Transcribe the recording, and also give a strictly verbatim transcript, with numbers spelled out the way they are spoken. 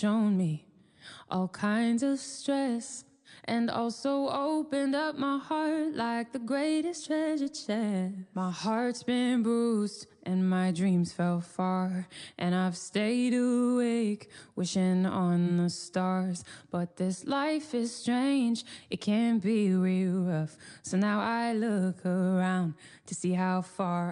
shown me all kinds of stress, and also opened up my heart like the greatest treasure chest. My heart's been bruised and my dreams fell far, and I've stayed awake wishing on the stars. But this life is strange, it can be real rough. So now I look around to see how far